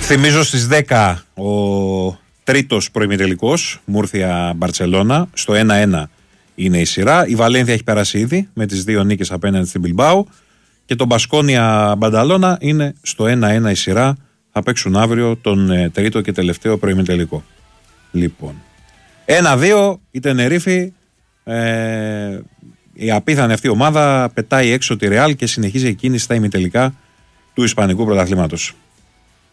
Θυμίζω στις 10 ο τρίτος προημιτελικός, Μούρθια Μπαρτσελώνα, στο 1-1 είναι η σειρά. Η Βαλένθια έχει περάσει ήδη με τις 2 νίκες απέναντι στην Μπιλμπάου και το Μπασκόνια Μπανταλώνα είναι στο 1-1 η σειρά. Θα παίξουν αύριο τον τρίτο και τελευταίο προημιτελικό. Λοιπόν, 1-2 η Τενερίφη, η απίθανη αυτή ομάδα πετάει έξω τη Ρεάλ και συνεχίζει η κίνηση στα ημιτελικά του Ισπανικού Πρωταθλήματος.